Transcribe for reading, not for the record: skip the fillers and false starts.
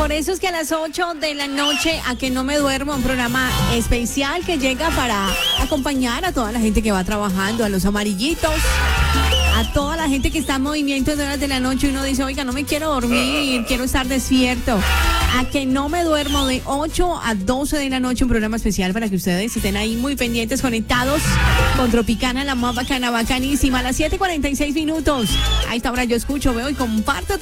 Por eso es que a las 8 de la noche, A que no me duermo, un programa especial que llega para acompañar a toda la gente que va trabajando, a los amarillitos, a toda la gente que está en movimiento de horas de la noche y uno dice, oiga, no me quiero dormir, quiero estar despierto. A que no me duermo, de 8 a 12 de la noche, un programa especial para que ustedes estén ahí muy pendientes, conectados con Tropicana, la más bacana, bacanísima. A las 7:46 minutos. A esta hora yo escucho, veo y comparto